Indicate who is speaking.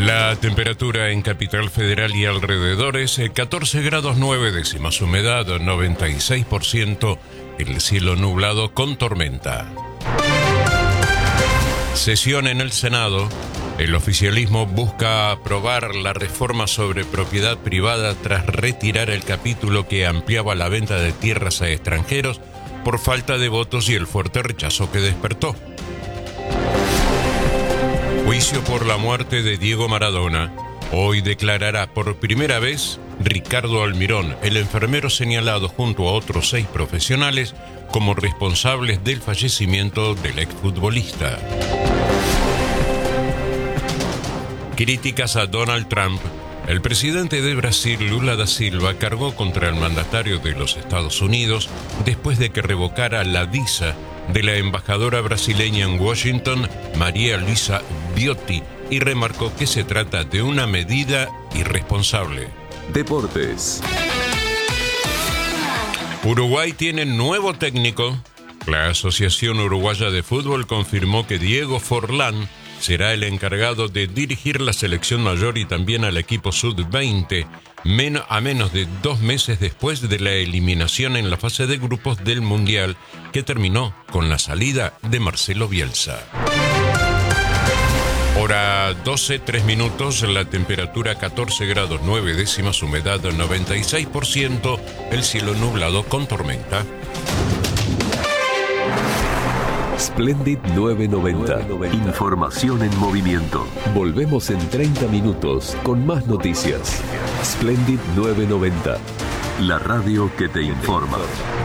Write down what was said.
Speaker 1: La temperatura en Capital Federal y alrededores, 14 grados 9 décimas, humedad 96%, el cielo nublado con tormenta. Sesión en el Senado. El oficialismo busca aprobar la reforma sobre propiedad privada tras retirar el capítulo que ampliaba la venta de tierras a extranjeros por falta de votos y el fuerte rechazo que despertó. Juicio por la muerte de Diego Maradona. Hoy declarará por primera vez Ricardo Almirón, el enfermero señalado junto a otros 6 profesionales como responsables del fallecimiento del exfutbolista. Críticas a Donald Trump. El presidente de Brasil, Lula da Silva, cargó contra el mandatario de los Estados Unidos después de que revocara la visa de la embajadora brasileña en Washington, María Luisa Biotti, y remarcó que se trata de una medida irresponsable.
Speaker 2: Deportes.
Speaker 1: Uruguay tiene nuevo técnico. La Asociación Uruguaya de Fútbol confirmó que Diego Forlán será el encargado de dirigir la selección mayor y también al equipo sub-20, a menos de 2 meses después de la eliminación en la fase de grupos del Mundial, que terminó con la salida de Marcelo Bielsa. Hora 12, 3 minutos, la temperatura 14 grados 9 décimas, humedad 96%, el cielo nublado con tormenta.
Speaker 2: Splendid 990. Información en movimiento. Volvemos en 30 minutos con más noticias. Splendid 990. La radio que te informa.